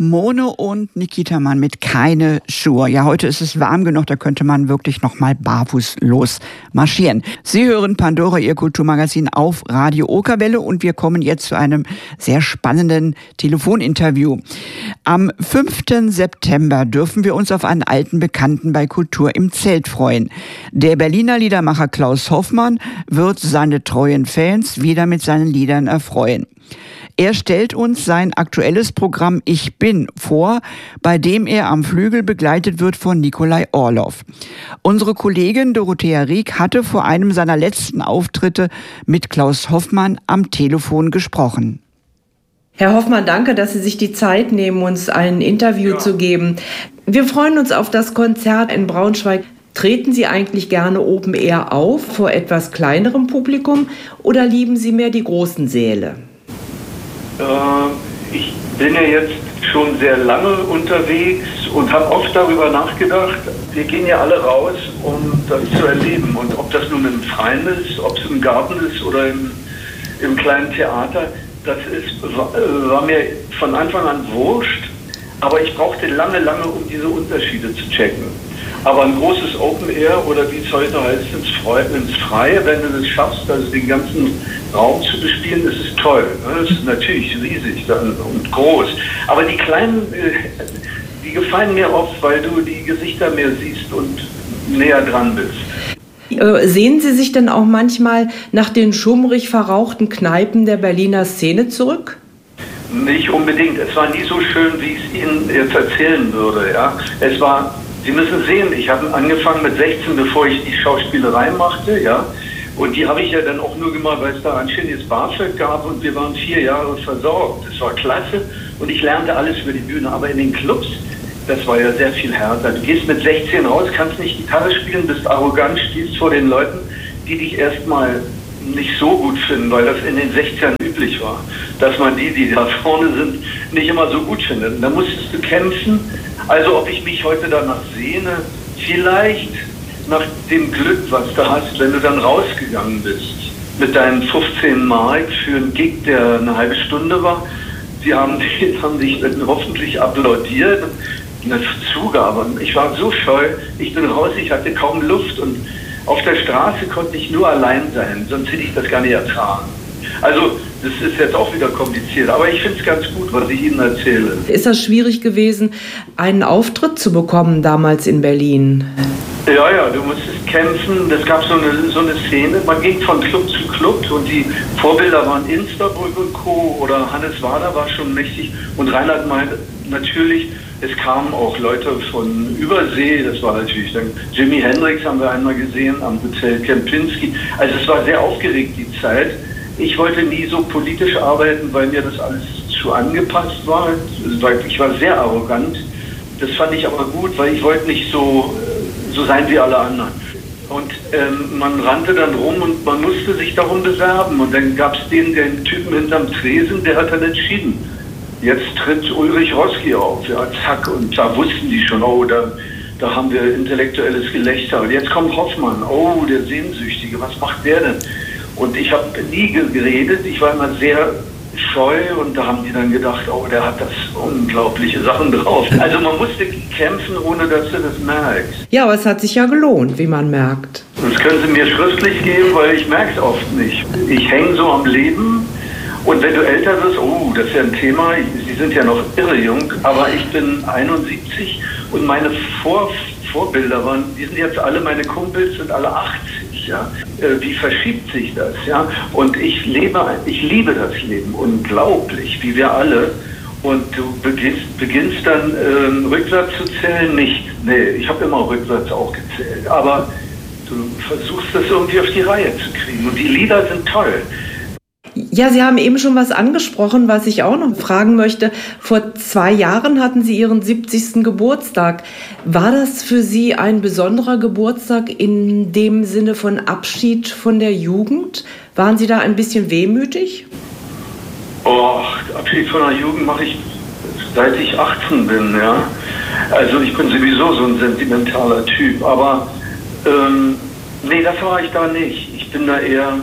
Mone und Nikita Mann mit Keine Schuhe. Ja, heute ist es warm genug, da könnte man wirklich noch mal barfuß los marschieren. Sie hören Pandora, Ihr Kulturmagazin auf Radio Okerwelle, und wir kommen jetzt zu einem sehr spannenden Telefoninterview. Am 5. September dürfen wir uns auf einen alten Bekannten bei Kultur im Zelt freuen. Der Berliner Liedermacher Klaus Hoffmann wird seine treuen Fans wieder mit seinen Liedern erfreuen. Er stellt uns sein aktuelles Programm Ich Bin vor, bei dem er am Flügel begleitet wird von Nikolai Orloff. Unsere Kollegin Dorothea Rieck hatte vor einem seiner letzten Auftritte mit Klaus Hoffmann am Telefon gesprochen. Herr Hoffmann, danke, dass Sie sich die Zeit nehmen, uns ein Interview zu geben. Wir freuen uns auf das Konzert in Braunschweig. Treten Sie eigentlich gerne Open Air auf, vor etwas kleinerem Publikum, oder lieben Sie mehr die großen Säle? Ich bin ja jetzt schon sehr lange unterwegs und habe oft darüber nachgedacht, wir gehen ja alle raus, um das zu erleben. Und ob das nun im Freien ist, ob es im Garten ist oder im kleinen Theater, war mir von Anfang an wurscht. Aber ich brauchte lange, um diese Unterschiede zu checken. Aber ein großes Open Air, oder wie es heute heißt, ins Freie, wenn du das schaffst, also den ganzen Raum zu bespielen, das ist toll. Das ist natürlich riesig und groß. Aber die kleinen, die gefallen mir oft, weil du die Gesichter mehr siehst und näher dran bist. Sehen Sie sich denn auch manchmal nach den schummrig verrauchten Kneipen der Berliner Szene zurück? Nicht unbedingt. Es war nie so schön, wie ich es Ihnen jetzt erzählen würde. Ja? Sie müssen sehen, ich habe angefangen mit 16, bevor ich die Schauspielerei machte, ja. Und die habe ich ja dann auch nur gemacht, weil es da anständiges BAföG gab, und wir waren 4 Jahre versorgt. Das war klasse und ich lernte alles über die Bühne. Aber in den Clubs, das war ja sehr viel härter. Du gehst mit 16 raus, kannst nicht Gitarre spielen, bist arrogant, stehst vor den Leuten, die dich erstmal nicht so gut finden, weil das in den 60ern üblich war, dass man die da vorne sind, nicht immer so gut findet. Und da musstest du kämpfen. Also ob ich mich heute danach sehne, vielleicht nach dem Glück, was du hast, wenn du dann rausgegangen bist mit deinen 15 Mark für einen Gig, der eine halbe Stunde war. Die haben dich dann hoffentlich applaudiert. Eine Zugabe. Ich war so scheu, ich bin raus, ich hatte kaum Luft, und auf der Straße konnte ich nur allein sein, sonst hätte ich das gar nicht ertragen. Also das ist jetzt auch wieder kompliziert, aber ich finde es ganz gut, was ich Ihnen erzähle. Ist das schwierig gewesen, einen Auftritt zu bekommen damals in Berlin? Ja, du musstest kämpfen. Es gab so eine Szene, man ging von Club zu Club, und die Vorbilder waren Insterbrück und Co. oder Hannes Wader war schon mächtig, und Reinhard meinte natürlich, es kamen auch Leute von Übersee, das war natürlich dann Jimi Hendrix haben wir einmal gesehen am Hotel Kempinski. Also es war sehr aufgeregt, die Zeit. Ich wollte nie so politisch arbeiten, weil mir das alles zu angepasst war. Ich war sehr arrogant. Das fand ich aber gut, weil ich wollte nicht so sein wie alle anderen. Und man rannte dann rum und man musste sich darum bewerben. Und dann gab es den Typen hinterm Tresen, der hat dann entschieden, jetzt tritt Ulrich Roski auf. Ja, zack. Und da wussten die schon, oh, da haben wir intellektuelles Gelächter. Und jetzt kommt Hoffmann, oh, der Sehnsüchtige, was macht der denn? Und ich habe nie geredet, ich war immer sehr scheu, und da haben die dann gedacht, oh, der hat das unglaubliche Sachen drauf. Also man musste kämpfen, ohne dass du das merkst. Ja, aber es hat sich ja gelohnt, wie man merkt. Das können Sie mir schriftlich geben, weil ich merke es oft nicht. Ich hänge so am Leben, und wenn du älter wirst, oh, das ist ja ein Thema, Sie sind ja noch irre jung, aber ich bin 71 und meine Vorbilder waren, die sind jetzt alle, meine Kumpels sind alle 80. Ja, wie verschiebt sich das? Ja, und ich liebe das Leben unglaublich, wie wir alle. Und du beginnst dann rückwärts zu zählen, nicht. Nee, ich habe immer rückwärts auch gezählt. Aber du versuchst das irgendwie auf die Reihe zu kriegen. Und die Lieder sind toll. Ja, Sie haben eben schon was angesprochen, was ich auch noch fragen möchte. Vor 2 Jahren hatten Sie Ihren 70. Geburtstag. War das für Sie ein besonderer Geburtstag in dem Sinne von Abschied von der Jugend? Waren Sie da ein bisschen wehmütig? Oh, Abschied von der Jugend mache ich, seit ich 18 bin, ja. Also ich bin sowieso so ein sentimentaler Typ, aber nee, das war ich da nicht. Ich bin da eher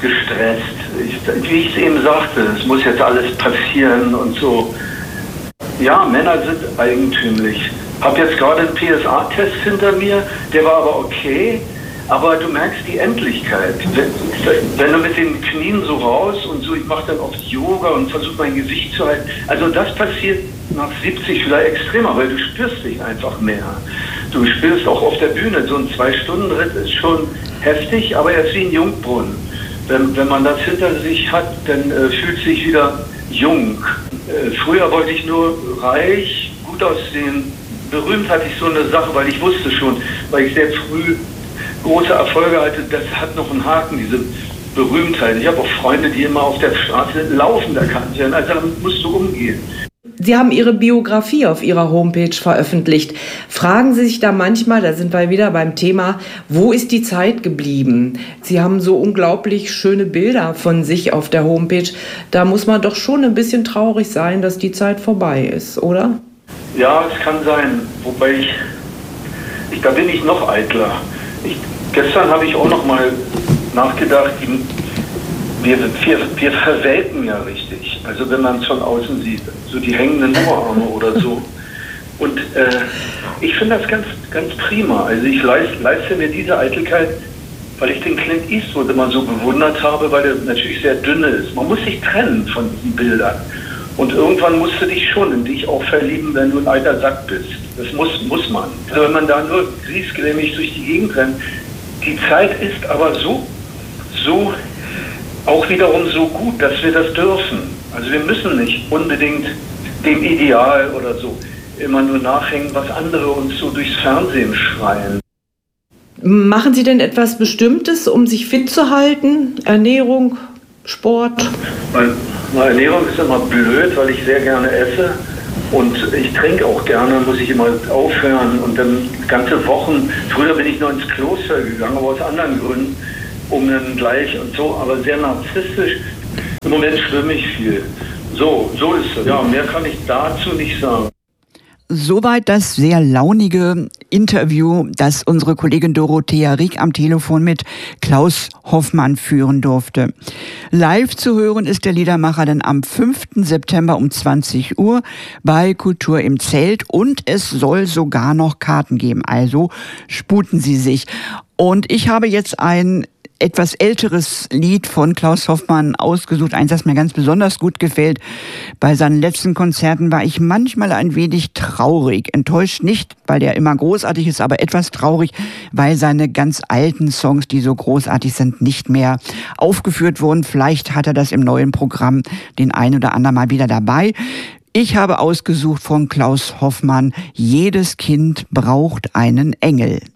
gestresst. Wie ich es eben sagte, es muss jetzt alles passieren und so. Ja, Männer sind eigentümlich. Hab jetzt gerade einen PSA-Test hinter mir, der war aber okay, aber du merkst die Endlichkeit. Wenn du mit den Knien so raus und so, ich mache dann oft Yoga und versuche mein Gewicht zu halten. Also das passiert nach 70 vielleicht extremer, weil du spürst dich einfach mehr. Du spürst auch auf der Bühne, so ein 2-Stunden-Ritt ist schon heftig, aber er ist wie ein Jungbrunnen. Wenn man das hinter sich hat, dann fühlt sich wieder jung. Früher wollte ich nur reich, gut aussehen. Berühmt hatte ich so eine Sache, weil ich wusste schon, weil ich sehr früh große Erfolge hatte, das hat noch einen Haken, diese Berühmtheit. Ich habe auch Freunde, die immer auf der Straße laufend erkannt werden. Also damit musst du umgehen. Sie haben Ihre Biografie auf Ihrer Homepage veröffentlicht. Fragen Sie sich da manchmal, da sind wir wieder beim Thema, wo ist die Zeit geblieben? Sie haben so unglaublich schöne Bilder von sich auf der Homepage. Da muss man doch schon ein bisschen traurig sein, dass die Zeit vorbei ist, oder? Ja, es kann sein. Wobei da bin ich noch eitler. Gestern habe ich auch noch mal nachgedacht, wir verwelken ja richtig. Also wenn man es von außen sieht, so die hängenden Oberarme oder so. Und ich finde das ganz, ganz prima. Also ich leiste mir diese Eitelkeit, weil ich den Clint Eastwood immer so bewundert habe, weil er natürlich sehr dünne ist. Man muss sich trennen von diesen Bildern. Und irgendwann musst du dich schon in dich auch verlieben, wenn du ein alter Sack bist. Das muss man. Also wenn man da nur griesgrämig durch die Gegend rennt, die Zeit ist aber so auch wiederum so gut, dass wir das dürfen. Also wir müssen nicht unbedingt dem Ideal oder so immer nur nachhängen, was andere uns so durchs Fernsehen schreien. Machen Sie denn etwas Bestimmtes, um sich fit zu halten? Ernährung, Sport? Meine Ernährung ist immer blöd, weil ich sehr gerne esse. Und ich trinke auch gerne, muss ich immer aufhören. Und dann ganze Wochen, früher bin ich noch ins Kloster gegangen, aber aus anderen Gründen, um dann gleich und so, aber sehr narzisstisch. Im Moment schwimme ich viel. So ist es. Ja, mehr kann ich dazu nicht sagen. Soweit das sehr launige Interview, das unsere Kollegin Dorothea Rieck am Telefon mit Klaus Hoffmann führen durfte. Live zu hören ist der Liedermacher dann am 5. September um 20 Uhr bei Kultur im Zelt und es soll sogar noch Karten geben. Also sputen Sie sich. Und ich habe jetzt ein etwas älteres Lied von Klaus Hoffmann ausgesucht, eins, das mir ganz besonders gut gefällt. Bei seinen letzten Konzerten war ich manchmal ein wenig traurig. Enttäuscht nicht, weil der immer großartig ist, aber etwas traurig, weil seine ganz alten Songs, die so großartig sind, nicht mehr aufgeführt wurden. Vielleicht hat er das im neuen Programm den ein oder anderen Mal wieder dabei. Ich habe ausgesucht von Klaus Hoffmann, jedes Kind braucht einen Engel.